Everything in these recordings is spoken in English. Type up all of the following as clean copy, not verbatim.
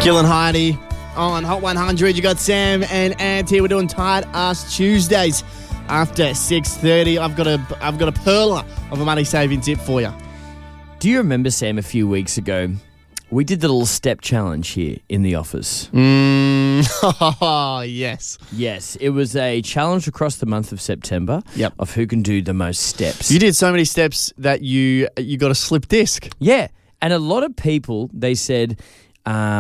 Jill and Heidi on Hot 100. You got Sam and Ant here. We're doing Tight Ass Tuesdays after 6:30. I've got a perler of a money saving tip for you. Do you remember, Sam, a few weeks ago, we did the little step challenge here in the office? Yes. Yes, it was a challenge across the month of September of who can do the most steps. You did so many steps that you got a slip disc. Yeah, and a lot of people, they said I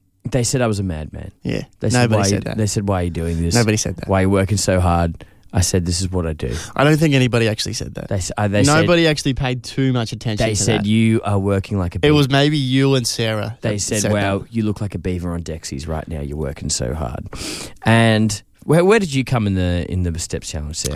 was a madman. Yeah, Nobody said that. They said, why are you doing this? Nobody said that. Why are you working so hard? I said, this is what I do. I don't think anybody actually said that. Nobody actually paid too much attention to that. They said, you are working like a beaver. It was maybe you and Sarah. They said, wow, you look like a beaver on Dexys right now. You're working so hard. And where did you come in the steps challenge, Sam?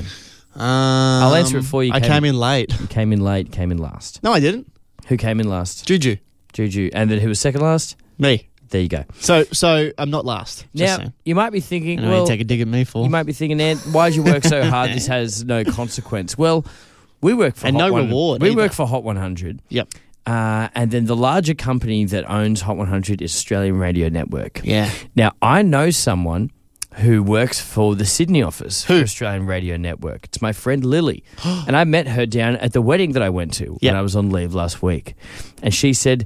I'll answer it for you. I came in late. You came in late, came in last. No, I didn't. Who came in last? Juju. And then who was second last? Me. There you go. So I'm not last. Now, saying. You might be thinking, You take a dig at me for. You might be thinking, Ant, why did you work so hard? This has no consequence. Well, we work for and Hot no 100. reward. We work for Hot 100. Yep. And then the larger company that owns Hot 100 is Australian Radio Network. Yeah. Now, I know someone who works for the Sydney office for Australian Radio Network. It's my friend Lily. And I met her down at the wedding that I went to when I was on leave last week. And she said,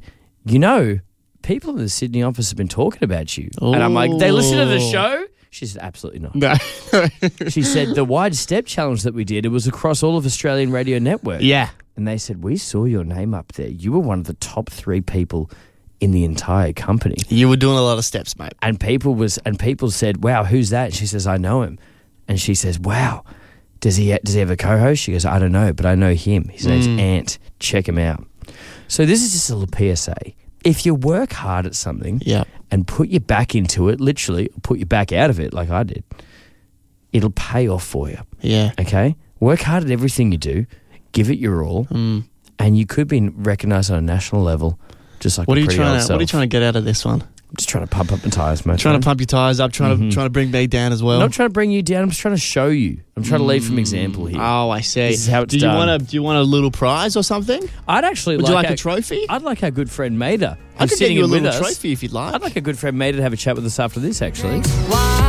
people in the Sydney office have been talking about you. Ooh. And I'm like, they listen to the show? She said, absolutely not. No. She said, the wide step challenge that we did, it was across all of Australian Radio Network. Yeah. And they said, we saw your name up there. You were one of the top 3 people in the entire company. You were doing a lot of steps, mate. And people said, wow, who's that? And she says, I know him. And she says, wow, does he have a co-host? She goes, I don't know, but I know him. His name's Ant. Check him out. So this is just a little PSA. If you work hard at something and put your back into it, literally, put your back out of it like I did, it'll pay off for you. Yeah. Okay? Work hard at everything you do. Give it your all. And you could be recognised on a national level just like What are a you pretty old self. What are you trying to get out of this one? I'm just trying to pump up my tyres, mate. Trying to pump your tyres up, trying to bring me down as well. I'm not trying to bring you down. I'm just trying to show you. I'm trying to lead from example here. Oh, I see. This is how it's do done. you want a little prize or something? I'd actually Would you like a trophy? I'd like our good friend Maida. I could get you a with little us. trophy if you'd like. I'd like a good friend Maida to have a chat with us after this, actually. Why?